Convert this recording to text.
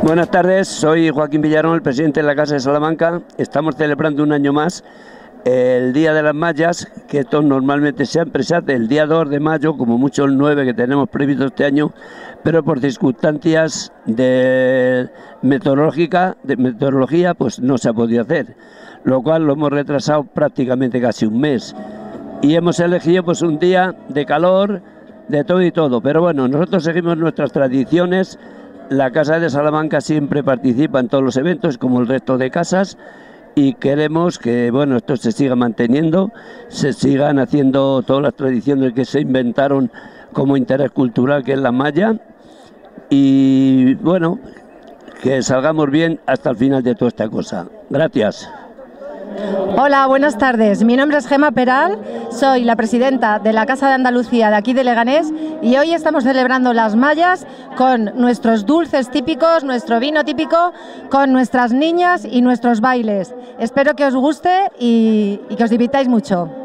Buenas tardes, soy Joaquín Villarón, el presidente de la Casa de Salamanca. Estamos celebrando un año más el Día de las Mallas, que esto normalmente se hace el día 2 de mayo, como mucho el 9 que tenemos previsto este año, pero por circunstancias de meteorología pues no se ha podido hacer, lo cual lo hemos retrasado prácticamente casi un mes. Y hemos elegido pues un día de calor, de todo y todo, pero bueno, nosotros seguimos nuestras tradiciones. La Casa de Salamanca siempre participa en todos los eventos, como el resto de casas, y queremos que bueno, esto se siga manteniendo, se sigan haciendo todas las tradiciones que se inventaron como interés cultural, que es la malla, y bueno, que salgamos bien hasta el final de toda esta cosa. Gracias. Hola, buenas tardes. Mi nombre es Gemma Peral, soy la presidenta de la Casa de Andalucía de aquí de Leganés y hoy estamos celebrando las Mallas con nuestros dulces típicos, nuestro vino típico, con nuestras niñas y nuestros bailes. Espero que os guste y que os divirtáis mucho.